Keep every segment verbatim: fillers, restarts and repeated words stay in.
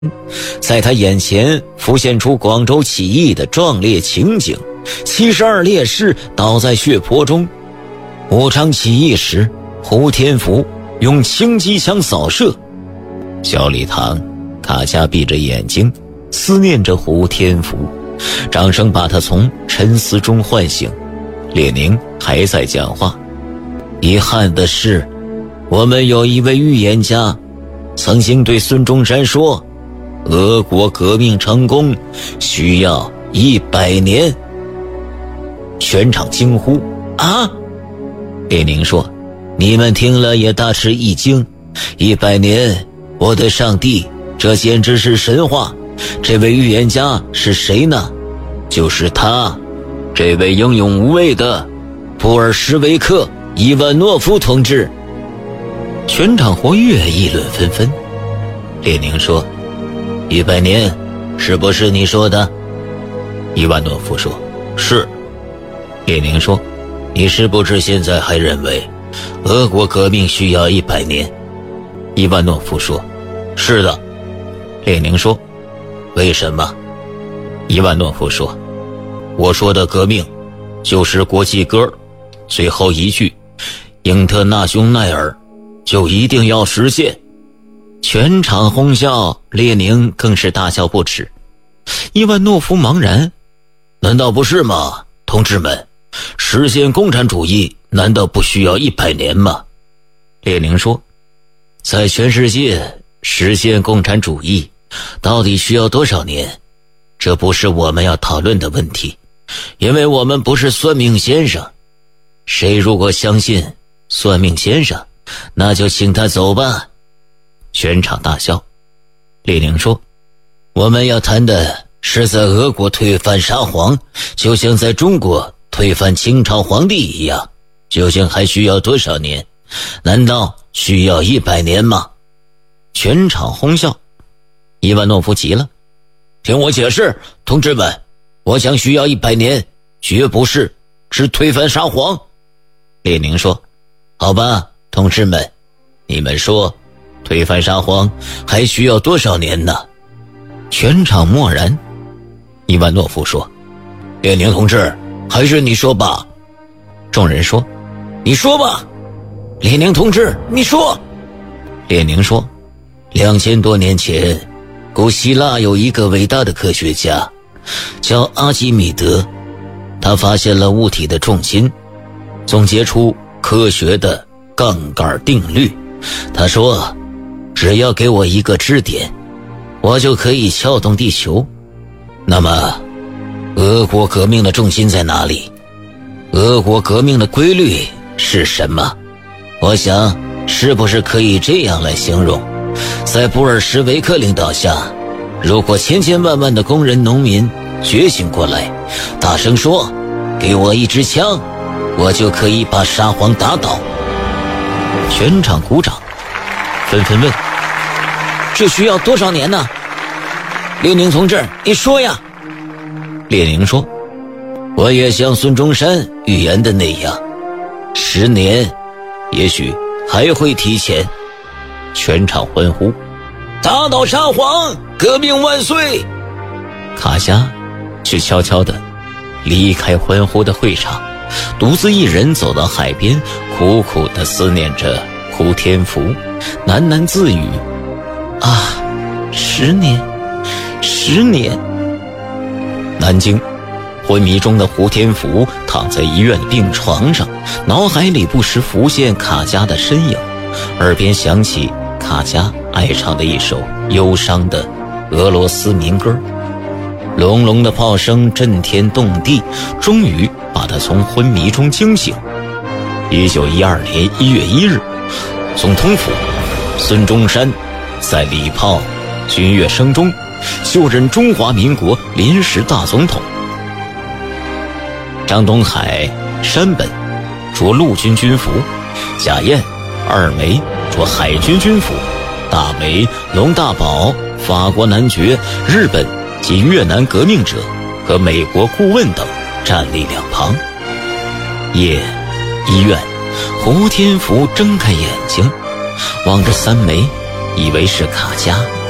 在他眼前浮现出广州起义的壮烈情景，七十二烈士倒在血泊中。武昌起义时，胡天福用轻机枪扫射。小礼堂，卡佳闭着眼睛思念着胡天福，掌声把他从沉思中唤醒。列宁还在讲话。遗憾的是，我们有一位预言家曾经对孙中山说，俄国革命成功需要一百年。全场惊呼啊！列宁说，你们听了也大吃一惊，一百年，我的上帝，这简直是神话。这位预言家是谁呢？就是他，这位英勇无畏的布尔什维克伊万诺夫同志。全场活跃，议论纷纷。列宁说，一百年，是不是你说的？伊万诺夫说，是。列宁说，你是不是现在还认为俄国革命需要一百年？伊万诺夫说，是的。列宁说，为什么？伊万诺夫说，我说的革命就是国际歌最后一句英特纳雄奈尔就一定要实现。全场哄笑，列宁更是大笑不止。伊万诺夫茫然，难道不是吗？同志们，实现共产主义难道不需要一百年吗？列宁说，在全世界实现共产主义到底需要多少年？这不是我们要讨论的问题，因为我们不是算命先生。谁如果相信算命先生，那就请他走吧。全场大笑。列宁说，我们要谈的是在俄国推翻沙皇，就像在中国推翻清朝皇帝一样，究竟还需要多少年？难道需要一百年吗？全场哄笑。伊万诺夫急了，听我解释，同志们，我想需要一百年，绝不是只推翻沙皇。列宁说，好吧，同志们，你们说推翻沙皇还需要多少年呢？全场默然。伊万诺夫说，列宁同志，还是你说吧。众人说，你说吧。列宁同志，你说。列宁说，两千多年前，古希腊有一个伟大的科学家叫阿基米德，他发现了物体的重心，总结出科学的杠杆定律。他说，只要给我一个支点，我就可以撬动地球。那么俄国革命的重心在哪里？俄国革命的规律是什么？我想是不是可以这样来形容，在布尔什维克领导下，如果千千万万的工人农民觉醒过来，大声说，给我一支枪，我就可以把沙皇打倒。全场鼓掌，纷纷问，这需要多少年呢？列宁同志，你说呀。列宁说，我也像孙中山预言的那样，十年，也许还会提前。全场欢呼，打倒沙皇，革命万岁！卡佳却悄悄地离开欢呼的会场，独自一人走到海边，苦苦地思念着胡天福，喃喃自语，啊，十年，十年。南京，昏迷中的胡天福躺在医院的病床上，脑海里不时浮现卡佳的身影，耳边响起卡佳爱唱的一首忧伤的俄罗斯民歌。隆隆的炮声震天动地，终于把他从昏迷中惊醒。一九一二年一月一日，总统府，孙中山在礼炮军乐声中就任中华民国临时大总统。张东海、山本着陆军军服，贾燕、二梅着海军军服，大梅、龙大宝、法国男爵、日本及越南革命者和美国顾问等站立两旁。夜，医院，胡天福睁开眼睛，望着三梅，以为是卡佳，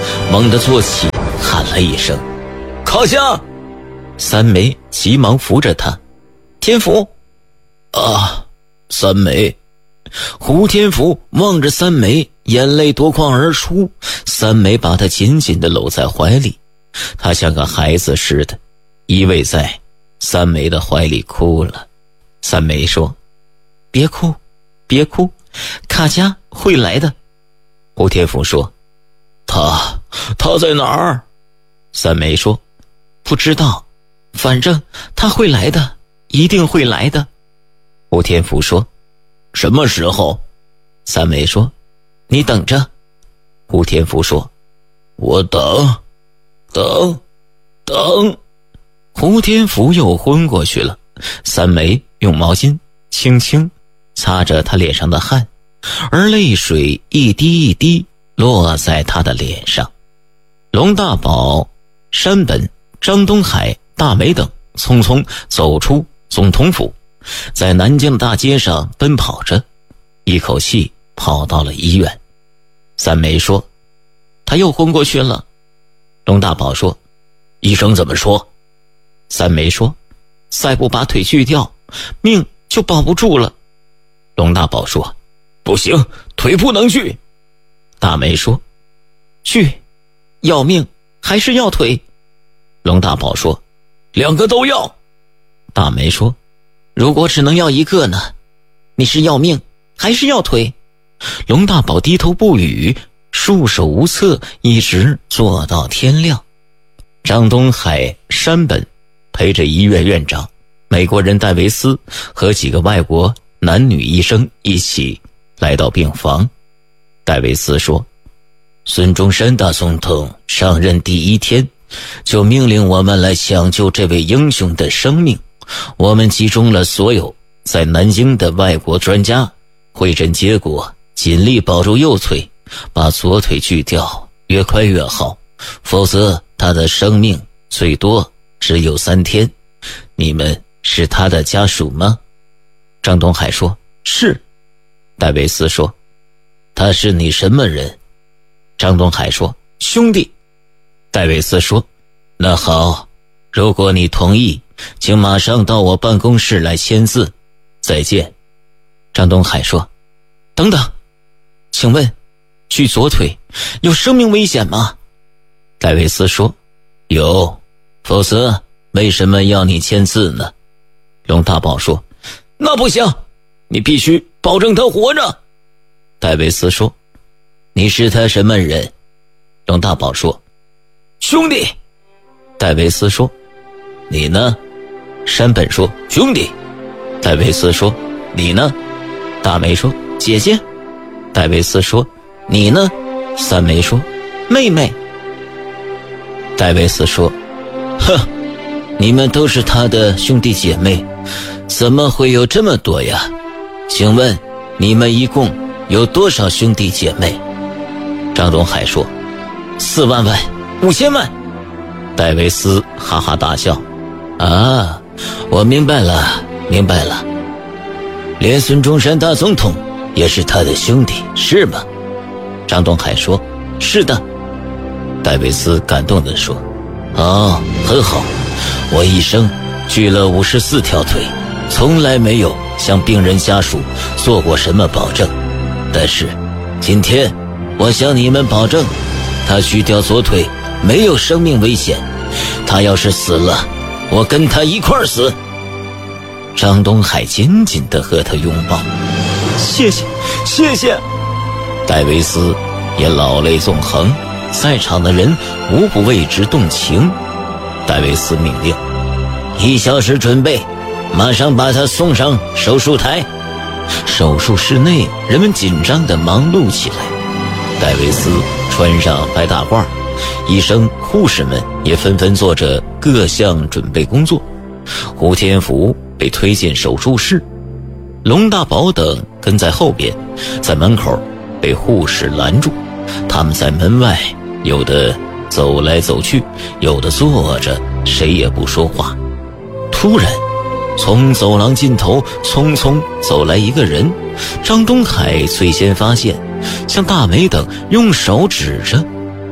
猛地坐起，喊了一声：“靠下！”三梅急忙扶着他：“天福！”啊，三梅。胡天福望着三梅，眼泪夺眶而出。三梅把他紧紧地搂在怀里，他像个孩子似的依偎在三梅的怀里哭了。三梅说：“别哭，别哭，卡佳会来的。”胡天福说：“他他在哪儿？”三梅说：“不知道，反正他会来的，一定会来的。”胡天福说：“什么时候？”三梅说：“你等着。”胡天福说：“我等等等。”胡天福又昏过去了。三梅用毛巾轻轻擦着他脸上的汗，而泪水一滴一滴落在他的脸上。龙大宝、山本、张东海、大梅等匆匆走出总统府，在南京大街上奔跑着，一口气跑到了医院。三梅说：“他又昏过去了。”龙大宝说：“医生怎么说？”三梅说：“再不把腿锯掉，命就保不住了。”龙大宝说：“不行，腿不能锯。”大梅说：“锯，要命还是要腿？”龙大宝说：“两个都要。”大梅说：“如果只能要一个呢？你是要命还是要腿？”龙大宝低头不语，束手无策，一直坐到天亮。张东海、山本陪着医院院长美国人戴维斯和几个外国男女医生一起来到病房。戴维斯说：“孙中山大总统上任第一天就命令我们来抢救这位英雄的生命，我们集中了所有在南京的外国专家，会诊结果尽力保住右腿，把左腿锯掉，越快越好，否则他的生命最多只有三天。你们是他的家属吗？”张东海说：“是。”戴维斯说：“他是你什么人？”张东海说：“兄弟。”戴维斯说：“那好，如果你同意，请马上到我办公室来签字。再见。”张东海说：“等等，请问锯左腿有生命危险吗？”戴维斯说：“有，否则为什么要你签字呢？”龙大宝说：“那不行，你必须保证他活着。”戴维斯说：“你是他什么人？”龙大宝说：“兄弟。”戴维斯说：“你呢？”山本说：“兄弟。”戴维斯说：“你呢？”大梅说：“姐姐。”戴维斯说：“你呢？”三梅说：“妹妹。”戴维斯说：“哼，你们都是他的兄弟姐妹，怎么会有这么多呀？请问你们一共有多少兄弟姐妹？”张东海说：“四万万，五千万。”戴维斯哈哈大笑：“啊，我明白了，明白了。连孙中山大总统也是他的兄弟，是吗？”张东海说：“是的。”戴维斯感动地说：“哦，很好，我一生锯了五十四条腿，从来没有向病人家属做过什么保证，但是今天我向你们保证，他锯掉左腿没有生命危险，他要是死了，我跟他一块儿死。”张东海紧紧地和他拥抱：“谢谢，谢谢。”戴维斯也老泪纵横，在场的人无不为之动情。戴维斯命令：“一小时准备，马上把他送上手术台。”手术室内人们紧张地忙碌起来。戴维斯穿上白大褂，医生护士们也纷纷做着各项准备工作。胡天福被推进手术室，龙大宝等跟在后边，在门口被护士拦住。他们在门外有的走来走去，有的坐着，谁也不说话。突然从走廊尽头匆匆走来一个人，张东海最先发现，向大梅等用手指着，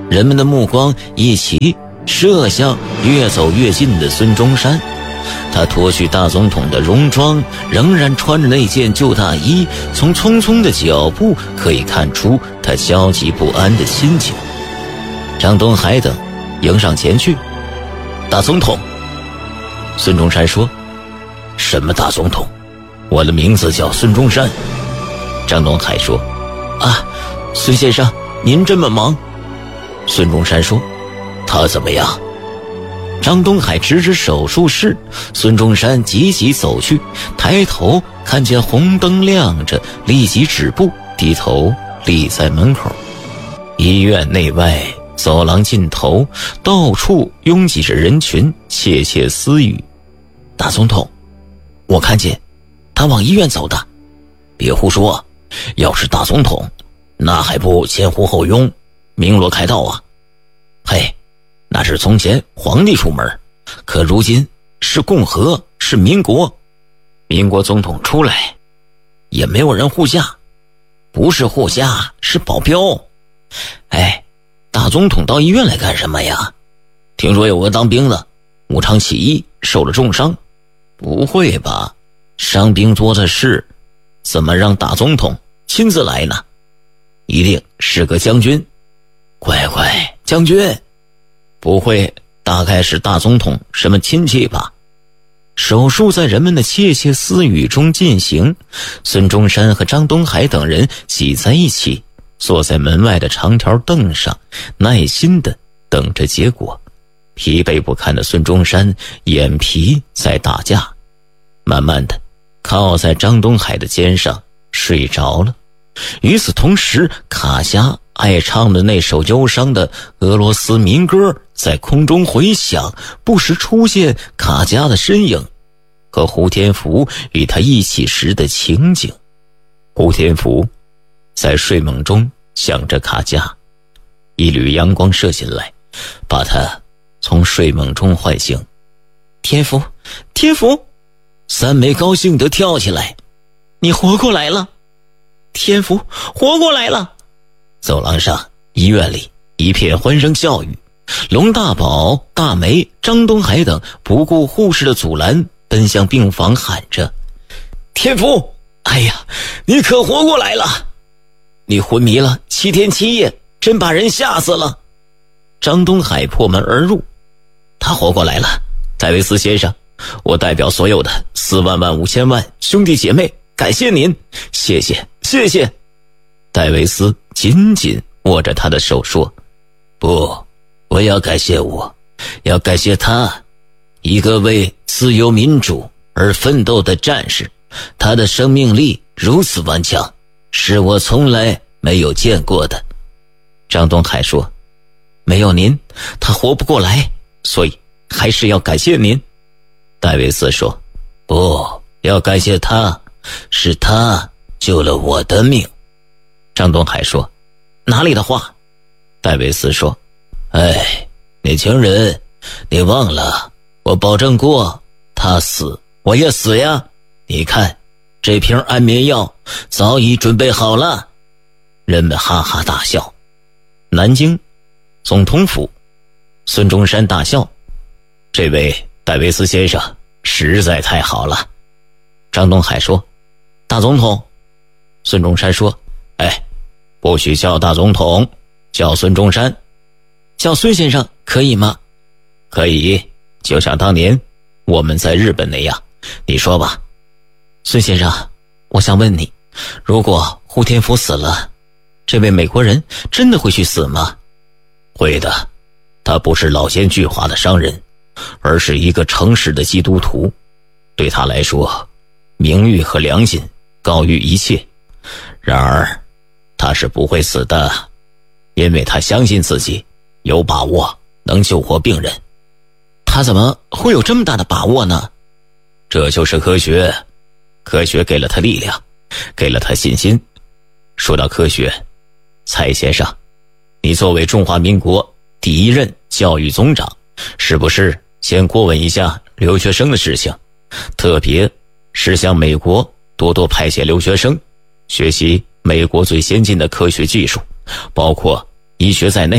人们的目光一起射向越走越近的孙中山。他脱去大总统的戎装，仍然穿着那件旧大衣，从匆匆的脚步可以看出他焦急不安的心情。张东海等迎上前去。大总统，孙中山说。什么大总统？我的名字叫孙中山。张东海说。啊，孙先生，您这么忙。孙中山说。他怎么样？张东海指指手术室，孙中山急急走去，抬头看见红灯亮着，立即止步，低头立在门口。医院内外，走廊尽头，到处拥挤着人群，窃窃私语。大总统，我看见他往医院走的。别胡说，要是大总统，那还不前呼后拥，鸣锣开道啊？嘿，那是从前皇帝出门，可如今是共和，是民国。民国总统出来，也没有人护驾，不是护驾，是保镖。哎，大总统到医院来干什么呀？听说有个当兵的武昌起义受了重伤。不会吧，伤兵多的是，怎么让大总统亲自来呢？一定是个将军。乖乖，将军，不会大概是大总统什么亲戚吧？手术在人们的窃窃私语中进行，孙中山和张东海等人挤在一起，坐在门外的长条凳上，耐心地等着结果。疲惫不堪的孙中山眼皮在打架，慢慢的靠在张东海的肩上睡着了。与此同时，卡夏爱唱的那首忧伤的俄罗斯民歌在空中回响，不时出现卡佳的身影和胡天福与他一起时的情景。胡天福在睡梦中想着卡佳，一缕阳光射进来，把他从睡梦中唤醒。天福，天福！三梅高兴地跳起来，你活过来了！天福，活过来了！走廊上，医院里一片欢声笑语。龙大宝、大梅、张东海等不顾护士的阻拦，奔向病房喊着：天福，哎呀，你可活过来了！你昏迷了七天七夜，真把人吓死了。张东海破门而入，他活过来了。戴维斯先生，我代表所有的四万万五千万兄弟姐妹感谢您，谢谢谢谢。戴维斯紧紧握着他的手说，不，我要感谢我，要感谢他，一个为自由民主而奋斗的战士，他的生命力如此顽强，是我从来没有见过的。张东海说，没有您他活不过来，所以还是要感谢您。戴维斯说，不，要感谢他，是他救了我的命。张东海说，哪里的话？戴维斯说，哎，年轻人，你忘了我保证过，他死我也死呀。你看这瓶安眠药早已准备好了。人们哈哈大笑。南京总统府，孙中山大笑，这位戴维斯先生实在太好了。张东海说，大总统。孙中山说，哎，不许叫大总统，叫孙中山。叫孙先生可以吗？可以，就像当年我们在日本那样。你说吧。孙先生，我想问你，如果胡天福死了，这位美国人真的会去死吗？会的，他不是老奸巨猾的商人，而是一个诚实的基督徒。对他来说，名誉和良心高于一切。然而他是不会死的，因为他相信自己有把握能救活病人。他怎么会有这么大的把握呢？这就是科学，科学给了他力量，给了他信心。说到科学，蔡先生，你作为中华民国第一任教育总长，是不是先过问一下留学生的事情，特别是向美国多多派遣留学生，学习美国最先进的科学技术，包括医学在内，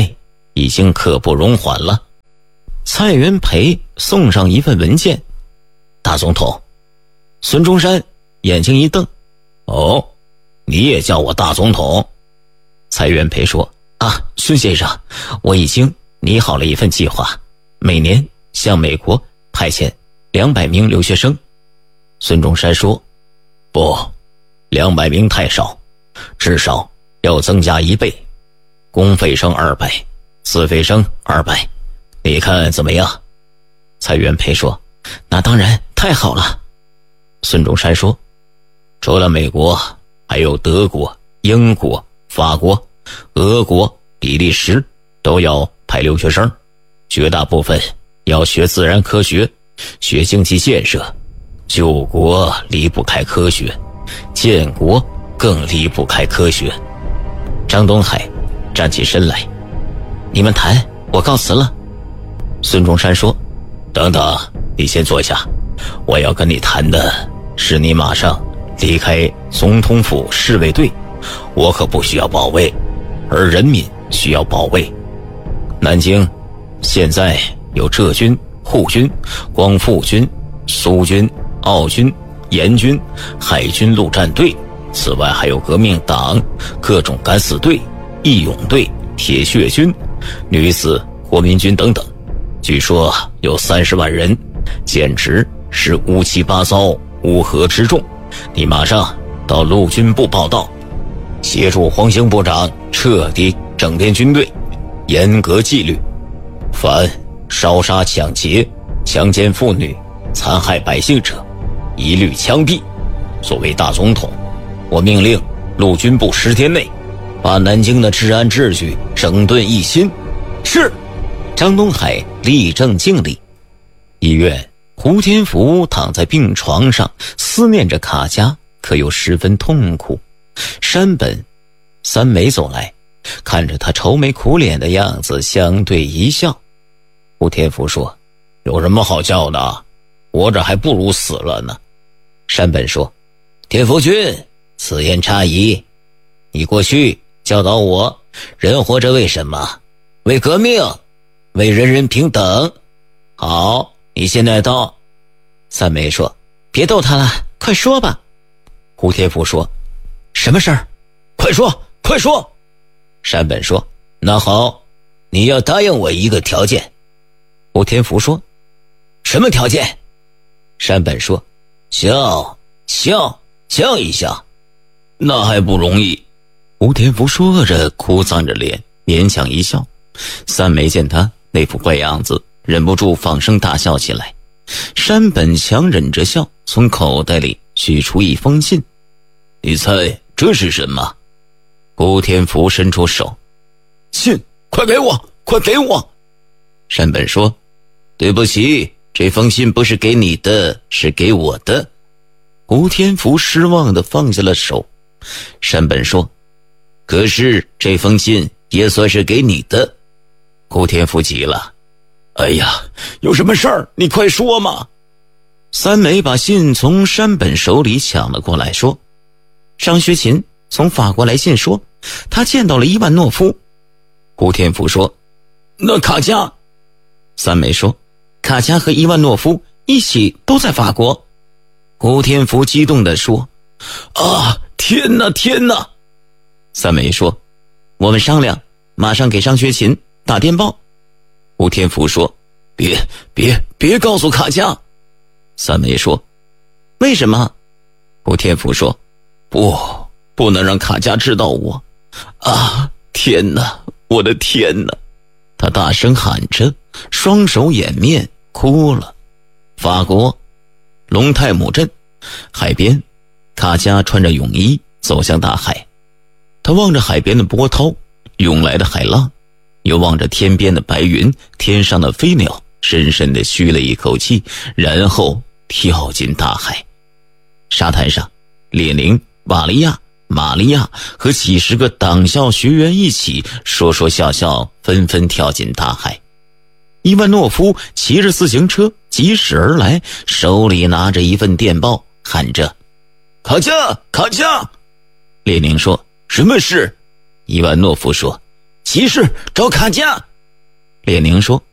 已经刻不容缓了。蔡元培送上一份文件。大总统。孙中山眼睛一瞪，哦，你也叫我大总统？蔡元培说，啊，孙先生，我已经拟好了一份计划，每年向美国派遣两百名留学生。孙中山说，不，两百名太少，至少要增加一倍，公费生二百，自费生二百，你看怎么样？蔡元培说，那当然太好了。孙中山说，除了美国，还有德国、英国、法国、俄国、比利时都要派留学生，绝大部分要学自然科学，学经济建设。救国离不开科学，建国更离不开科学。张东海站起身来，你们谈，我告辞了。孙中山说，等等，你先坐下，我要跟你谈的是你马上离开总统府侍卫队，我可不需要保卫，而人民需要保卫。南京现在有浙军、沪军、光复军、苏军、澳军、沿军、海军陆战队，此外还有革命党、各种敢死队、义勇队、铁血军、女子国民军等等，据说有三十万人，简直是乌七八糟，乌合之众。你马上到陆军部报到，协助黄兴部长彻底整编军队，严格纪律，凡烧杀抢劫、强奸妇女、残害百姓者，一律枪毙。作为大总统，我命令陆军部十天内把南京的治安秩序整顿一新。是。张东海立正敬礼。医院，胡天福躺在病床上，思念着卡佳，可又十分痛苦。山本、三梅走来，看着他愁眉苦脸的样子，相对一笑。胡天福说，有什么好叫的，活着还不如死了呢。山本说，天福君，此言差矣，你过去教导我，人活着为什么？为革命，为人人平等。好，你现在到。三梅说，别逗他了，快说吧。胡天福说，什么事儿？快说，快说。山本说，那好，你要答应我一个条件。胡天福说，什么条件？山本说，笑笑笑一笑。那还不容易。胡天福说着，哭丧着脸，勉强一笑。三梅见他那副怪样子，忍不住放声大笑起来。山本强忍着笑，从口袋里取出一封信。你猜这是什么？胡天福伸出手，信，快给我，快给我。山本说，对不起，这封信不是给你的，是给我的。胡天福失望地放下了手。山本说，可是这封信也算是给你的。胡天福急了，哎呀，有什么事儿？你快说嘛！三梅把信从山本手里抢了过来，说，张学勤从法国来信说，他见到了伊万诺夫。胡天福说，那卡佳？三梅说，卡佳和伊万诺夫一起都在法国。胡天福激动地说，啊，天哪，天哪！三梅说，我们商量，马上给张学勤打电报。胡天福说，别别别告诉卡佳。三梅说，为什么？胡天福说，不不能让卡佳知道我。啊，天哪，我的天哪！他大声喊着，双手掩面哭了。法国龙泰姆镇海边，卡佳穿着泳衣走向大海。他望着海边的波涛，涌来的海浪，又望着天边的白云，天上的飞鸟，深深地吁了一口气，然后跳进大海。沙滩上，列宁、瓦利亚、玛利亚和几十个党校学员一起说说笑笑，纷纷跳进大海。伊万诺夫骑着自行车疾驶而来，手里拿着一份电报，喊着，卡佳，卡佳。列宁说，什么事？伊万诺夫说，骑士找卡佳。 列宁说：“